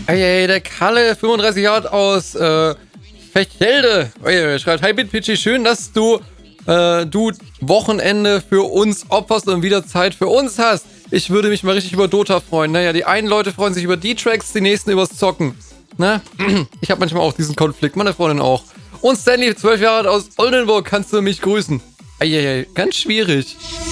Ey, der Kalle, 35 Jahre aus Fechelde. Ey, schreibt, hi Bitpitchy, schön, dass du Wochenende für uns opferst und wieder Zeit für uns hast. Ich würde mich mal richtig über Dota freuen. Naja, die einen Leute freuen sich über die Tracks, die nächsten übers Zocken. Ne? Ich habe manchmal auch diesen Konflikt, meine Freundin auch. Und Stanley, 12 Jahre alt aus Oldenburg, kannst du mich grüßen? Eieiei, ganz schwierig.